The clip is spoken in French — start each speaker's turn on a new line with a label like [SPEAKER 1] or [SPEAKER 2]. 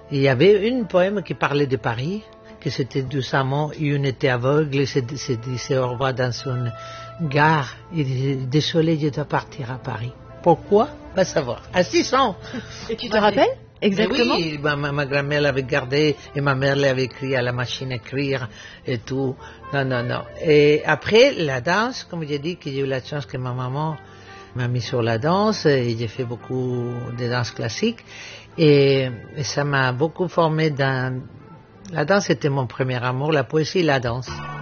[SPEAKER 1] Il y avait une poème qui parlait de Paris, que c'était doucement, une était aveugle, et se disait au revoir dans une gare. Il disait, désolé, je dois partir à Paris. Pourquoi? Pas savoir. À 6 ans.
[SPEAKER 2] Et tu te rappelles exactement?
[SPEAKER 1] Oui, ma grand-mère l'avait gardé et ma mère l'avait écrit à la machine à écrire et tout. Non. Et après, la danse, comme j'ai dit, que j'ai eu la chance que ma maman m'a mis sur la danse et j'ai fait beaucoup de danse classique et ça m'a beaucoup formé dans... La danse était mon premier amour, la poésie et la danse.